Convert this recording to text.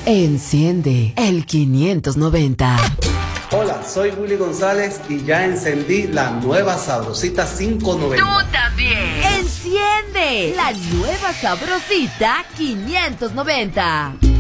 Enciende el 590. Hola, soy Willy González y ya encendí la nueva Sabrosita 590. ¡Tú también! ¡Enciende la nueva Sabrosita 590!